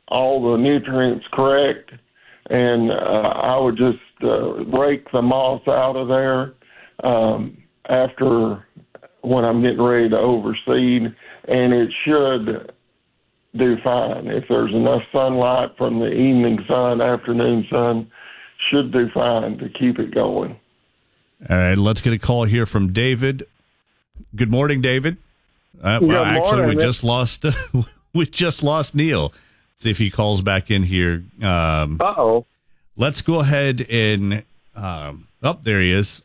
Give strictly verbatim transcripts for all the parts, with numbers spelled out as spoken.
all the nutrients correct, and uh, I would just uh, rake the moss out of there um, after when I'm getting ready to overseed, and it should do fine. If there's enough sunlight from the evening sun, afternoon sun, should do fine to keep it going. All right, let's get a call here from David. Good morning, David. Uh, Good well, actually, morning. we just lost we just lost Neil. See if he calls back in here. Um, Uh-oh. let's go ahead and um, oh, there he is.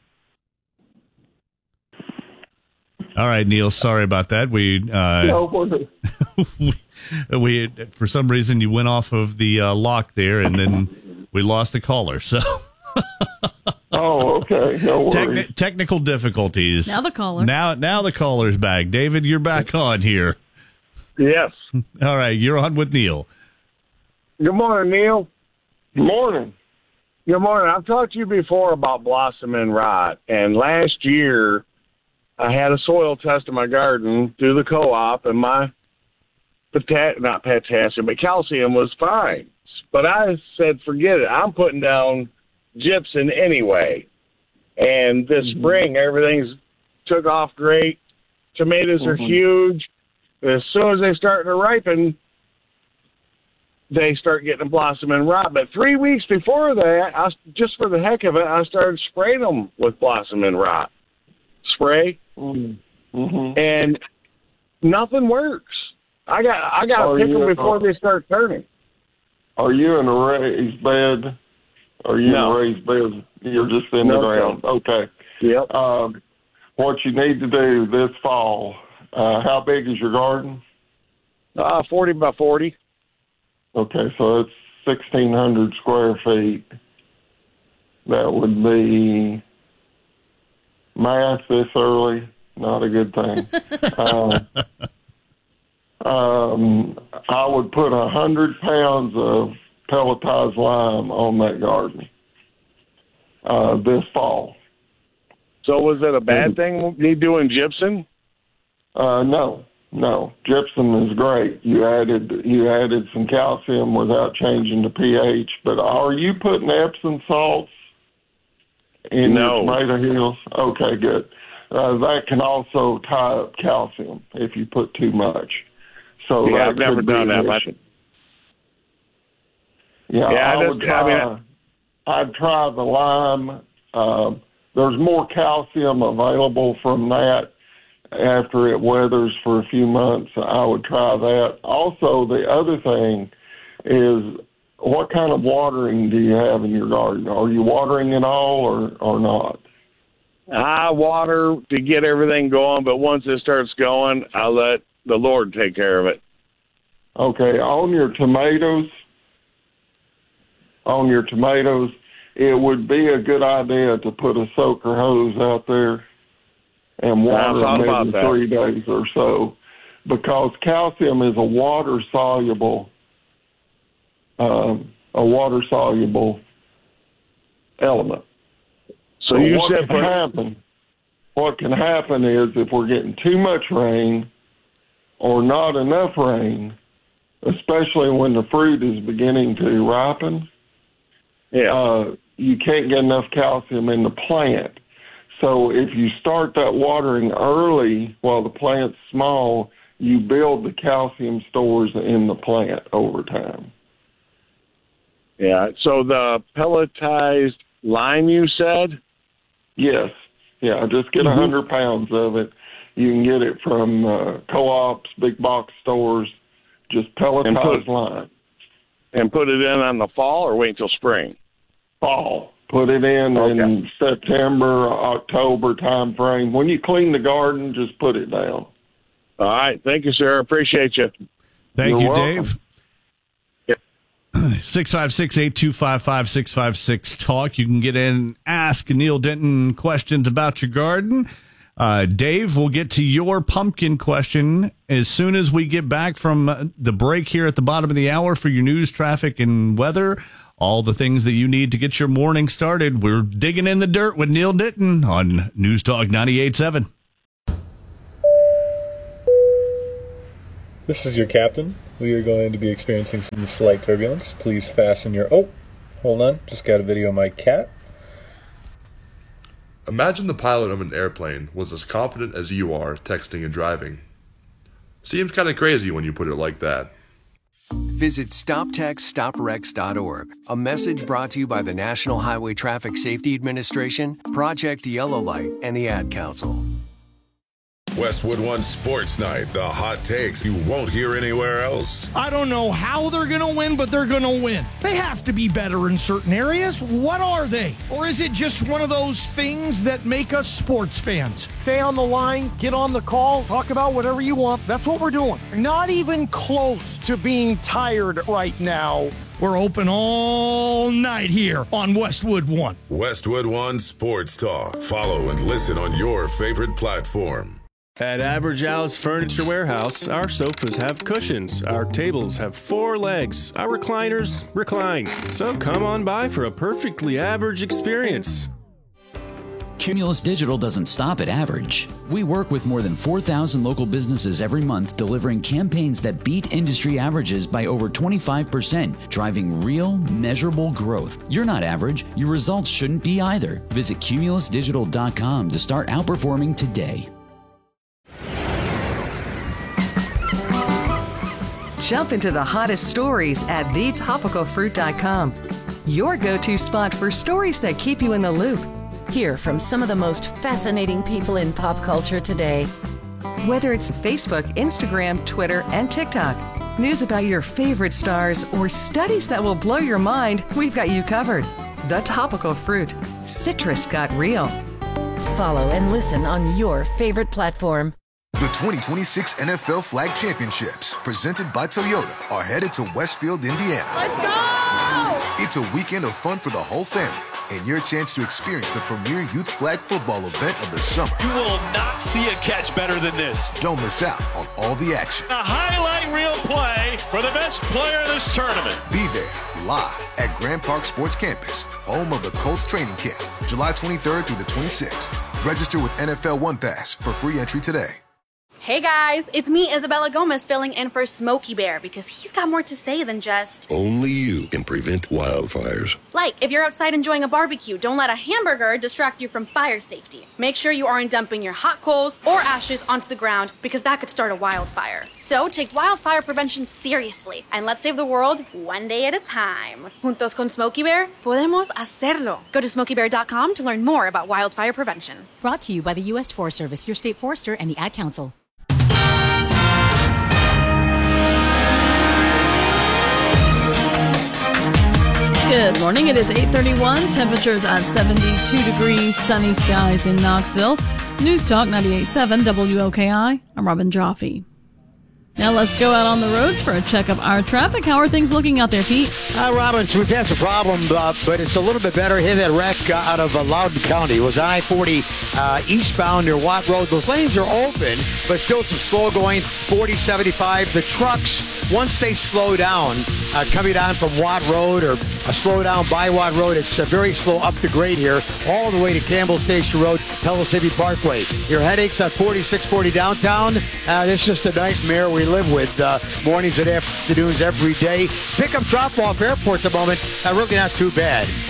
All right, Neil. Sorry about that. We uh, No, we, we for some reason you went off of the uh, lock there, and then we lost the caller. So. oh, okay. No worries. Techni- technical difficulties. Now the caller. Now, now the caller's back. David, you're back on here. Yes. All right, you're on with Neil. Good morning, Neil. Good morning. Good morning. I've talked to you before about blossom and rot, and last year I had a soil test in my garden through the co-op, and my pota- not potassium, but calcium was fine. But I said, forget it. I'm putting down gypsum anyway. And this mm-hmm. spring, everything's took off great. Tomatoes mm-hmm. are huge. As soon as they start to ripen, they start getting blossom and rot. But three weeks before that, I, just for the heck of it, I started spraying them with blossom and rot. Spray. Mm-hmm. And nothing works. I got I got to pick them before uh, they start turning. Are you in a raised bed? Are you no. in a raised bed? You're just in no, the ground. Okay. Yep. Um, what you need to do this fall, uh, how big is your garden? Uh, forty by forty. Okay, so it's sixteen hundred square feet. That would be math this early. Not a good thing. uh, um, I would put a hundred pounds of pelletized lime on that garden uh, this fall. So was it a bad thing me doing gypsum? Uh, no, no. Gypsum is great. You added you added some calcium without changing the pH. But are you putting Epsom salts in no. your tomato hills? Okay, good. Uh, that can also tie up calcium if you put too much. So yeah, that I've never could be done that. an issue. Yeah, yeah, I I would just, try. I mean, I'd try the lime. Uh, there's more calcium available from that after it weathers for a few months. I would try that. Also, the other thing is, what kind of watering do you have in your garden? Are you watering it all or, or not? I water to get everything going, but once it starts going, I let the Lord take care of it. Okay, on your tomatoes, on your tomatoes, it would be a good idea to put a soaker hose out there and water them every three days or so, because calcium is a water soluble, um, a water soluble element. So, so you what said can for- happen? What can happen is if we're getting too much rain or not enough rain, especially when the fruit is beginning to ripen, yeah, uh, you can't get enough calcium in the plant. So if you start that watering early while the plant's small, you build the calcium stores in the plant over time. Yeah, so the pelletized lime you said? Yes. Yeah, just get a Mm-hmm. hundred pounds of it. You can get it from uh, co-ops, big box stores, just pelletized lime. And put it in on the fall or wait until spring? Fall. Put it in Okay. in September, October time frame. When you clean the garden, just put it down. All right. Thank you, sir. Appreciate you. Thank You're you, welcome. Dave. six five six, eight two five, five six five six talk. You can get in and ask Neil Denton questions about your garden. Uh, Dave, we'll get to your pumpkin question as soon as we get back from the break here at the bottom of the hour for your news, traffic, and weather. All the things that you need to get your morning started. We're digging in the dirt with Neil Denton on News Talk ninety-eight point seven. This is your captain. we are going to be experiencing some slight turbulence. Please fasten your... Oh, hold on. Just got a video of my cat. Imagine the pilot of an airplane was as confident as you are texting and driving. Seems kind of crazy when you put it like that. Visit stop text stop wrecks dot org. A message brought to you by the National Highway Traffic Safety Administration, Project Yellow Light, and the Ad Council. Westwood One Sports Night, the hot takes you won't hear anywhere else. I don't know how they're going to win, but they're going to win. They have to be better in certain areas. What are they? Or is it just one of those things that make us sports fans? Stay on the line, get on the call, talk about whatever you want. That's what we're doing. Not even close to being tired right now. We're open all night here on Westwood One. Westwood One Sports Talk. Follow and listen on your favorite platform. At Average House Furniture Warehouse, our sofas have cushions, our tables have four legs, our recliners recline. So come on by for a perfectly average experience. Cumulus Digital doesn't stop at average. We work with more than four thousand local businesses every month, delivering campaigns that beat industry averages by over twenty-five percent, driving real, measurable growth. You're not average. Your results shouldn't be either. Visit cumulus digital dot com to start outperforming today. Jump into the hottest stories at the topical fruit dot com. Your go-to spot for stories that keep you in the loop. Hear from some of the most fascinating people in pop culture today. Whether it's Facebook, Instagram, Twitter, and TikTok, news about your favorite stars, or studies that will blow your mind, we've got you covered. The Topical Fruit. Citrus got real. Follow and listen on your favorite platform. The twenty twenty-six N F L Flag Championships, presented by Toyota, are headed to Westfield, Indiana. Let's go! It's a weekend of fun for the whole family, and your chance to experience the premier youth flag football event of the summer. You will not see a catch better than this. Don't miss out on all the action. A highlight reel play for the best player of this tournament. Be there, live at Grand Park Sports Campus, home of the Colts training camp, July twenty-third through the twenty-sixth. Register with N F L One Pass for free entry today. Hey guys, it's me, Isabella Gomez, filling in for Smokey Bear because he's got more to say than just... Only you can prevent wildfires. Like, if you're outside enjoying a barbecue, don't let a hamburger distract you from fire safety. Make sure you aren't dumping your hot coals or ashes onto the ground because that could start a wildfire. So take wildfire prevention seriously and let's save the world one day at a time. Juntos con Smokey Bear, podemos hacerlo. Go to smokey bear dot com to learn more about wildfire prevention. Brought to you by the U S Forest Service, your state forester, and the Ad Council. Good morning. It is eight thirty-one. Temperatures at seventy-two degrees. Sunny skies in Knoxville. News Talk ninety-eight point seven W O K I. I'm Robin Joffe. Now let's go out on the roads for a check of our traffic. How are things looking out there, Pete? Uh, Robin, we've had some problem, uh, but it's a little bit better. Hit that wreck uh, out of uh, Loudoun County. It was I forty uh, eastbound near Watt Road. Those lanes are open, but still some slow going. forty seventy-five. The trucks, once they slow down, uh, coming down from Watt Road or a slow down by Watt Road, it's uh, very slow up the grade here, all the way to Campbell Station Road, Pellissippi Parkway. Your headaches at forty-six forty downtown, uh, it's just a nightmare we live with. Uh, mornings and afternoons every day. Pick up, drop off airport at the moment, uh, really not too bad.